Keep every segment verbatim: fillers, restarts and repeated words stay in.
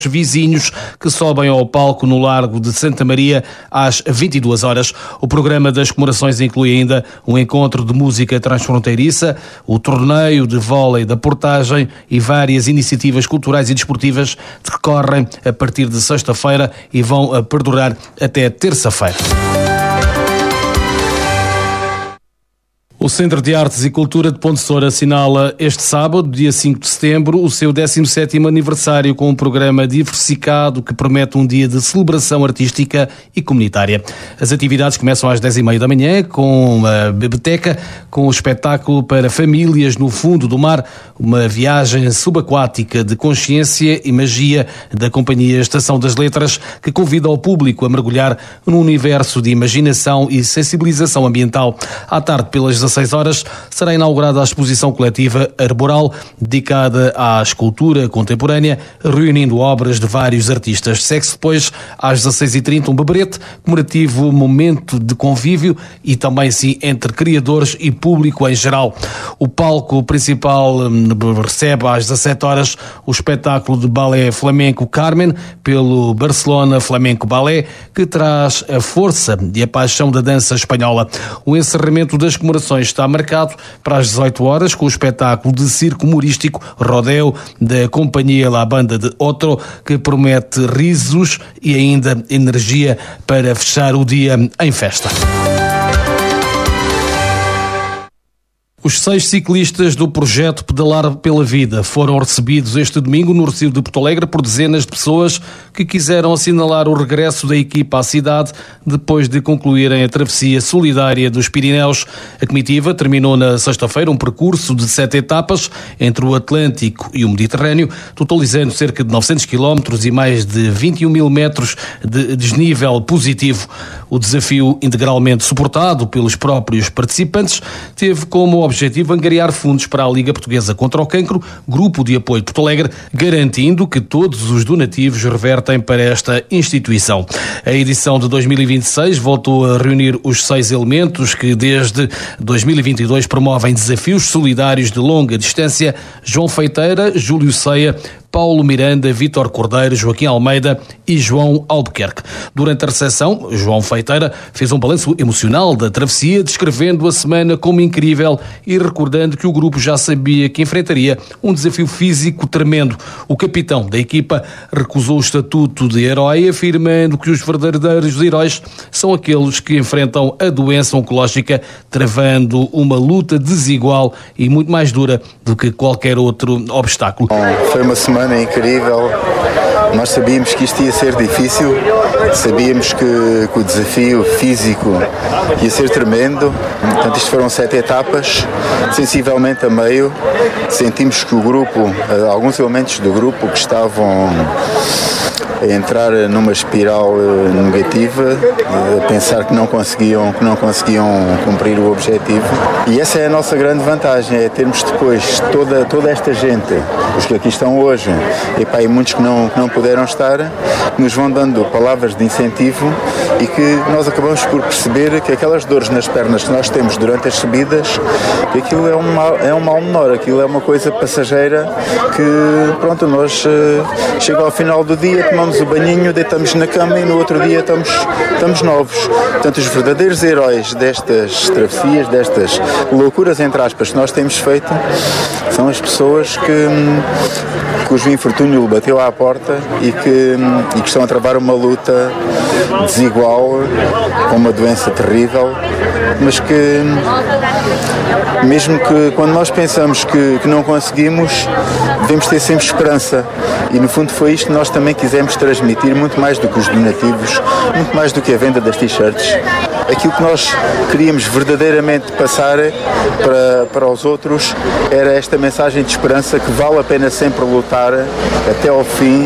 vizinhos que sobem ao palco no Largo de Santa Maria às vinte e duas horas. O programa das comemorações inclui ainda um encontro de música transfronteiriça, o torneio de vôlei da Portagem e várias iniciativas culturais e desportivas que decorrem a partir de sexta-feira e vão a perdurar até terça-feira. O Centro de Artes e Cultura de Ponte Soura assinala este sábado, dia cinco de setembro, o seu décimo sétimo aniversário com um programa diversificado que promete um dia de celebração artística e comunitária. As atividades começam às dez e meia da manhã com a biblioteca, com o espetáculo para famílias no fundo do mar, uma viagem subaquática de consciência e magia da Companhia Estação das Letras, que convida o público a mergulhar num universo de imaginação e sensibilização ambiental. À tarde, pelas dezasseis horas, será inaugurada a exposição coletiva Arboral, dedicada à escultura contemporânea, reunindo obras de vários artistas. Segue-se depois, às dezasseis e trinta, um beberete, comemorativo momento de convívio e também, sim, entre criadores e público em geral. O palco principal recebe às dezassete horas o espetáculo de balé flamenco Carmen, pelo Barcelona Flamenco Balé, que traz a força e a paixão da dança espanhola. O encerramento das comemorações está marcado para as dezoito horas com o espetáculo de circo humorístico Rodeo da Companhia La Banda de Otro, que promete risos e ainda energia para fechar o dia em festa. Os seis ciclistas do projeto Pedalar pela Vida foram recebidos este domingo no Recio de Porto Alegre por dezenas de pessoas que quiseram assinalar o regresso da equipa à cidade depois de concluírem a travessia solidária dos Pirineus. A comitiva terminou na sexta-feira um percurso de sete etapas entre o Atlântico e o Mediterrâneo, totalizando cerca de novecentos quilómetros e mais de vinte e um mil metros de desnível positivo. O desafio, integralmente suportado pelos próprios participantes, teve como objetivo angariar fundos para a Liga Portuguesa contra o Cancro, grupo de apoio de Porto Alegre, garantindo que todos os donativos revertem para esta instituição. A edição de dois mil e vinte e seis voltou a reunir os seis elementos que desde dois mil e vinte e dois promovem desafios solidários de longa distância: João Feiteira, Júlio Ceia, Paulo Miranda, Vítor Cordeiro, Joaquim Almeida e João Albuquerque. Durante a recepção, João Feiteira fez um balanço emocional da travessia, descrevendo a semana como incrível e recordando que o grupo já sabia que enfrentaria um desafio físico tremendo. O capitão da equipa recusou o estatuto de herói, afirmando que os verdadeiros heróis são aqueles que enfrentam a doença oncológica, travando uma luta desigual e muito mais dura do que qualquer outro obstáculo. Foi uma semana incrível. Nós sabíamos que isto ia ser difícil, sabíamos que, que o desafio físico ia ser tremendo. Portanto, isto foram sete etapas, sensivelmente a meio. Sentimos que o grupo, alguns elementos do grupo que estavam a entrar numa espiral negativa, a pensar que não conseguiam, que não conseguiam cumprir o objetivo. E essa é a nossa grande vantagem, é termos depois toda, toda esta gente, os que aqui estão hoje, e, pá, e muitos que não, que não puderam estar, que nos vão dando palavras de incentivo e que nós acabamos por perceber que aquelas dores nas pernas que nós temos durante as subidas, que aquilo é um mal, é um mal menor, aquilo é uma coisa passageira que, pronto, nós uh, chega ao final do dia, tomamos o banhinho, deitamos na cama e no outro dia estamos, estamos novos. Portanto, os verdadeiros heróis destas travessias, destas loucuras, entre aspas, que nós temos feito, são as pessoas que, cujo infortúnio bateu à porta e que, e que estão a travar uma luta desigual, com uma doença terrível, mas que, mesmo que quando nós pensamos que, que não conseguimos, devemos ter sempre esperança. E no fundo foi isto que nós também quisemos transmitir, muito mais do que os donativos, muito mais do que a venda das t-shirts. Aquilo que nós queríamos verdadeiramente passar para, para os outros era esta mensagem de esperança, que vale a pena sempre lutar até ao fim,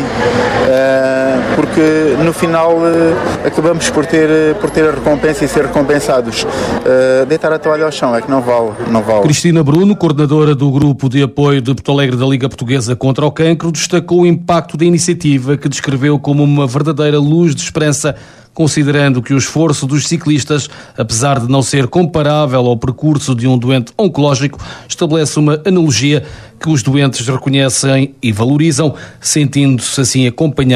porque no final acabamos por ter, por ter a recompensa e ser recompensados. Deitar a toalha ao chão é que não vale, não vale. Cristina Bruno, coordenadora do Grupo de Apoio de Porto Alegre da Liga Portuguesa contra o Cancro, destacou o impacto da iniciativa, que descreveu como uma verdadeira luz de esperança considerando que o esforço dos ciclistas, apesar de não ser comparável ao percurso de um doente oncológico, estabelece uma analogia que os doentes reconhecem e valorizam, sentindo-se assim acompanhados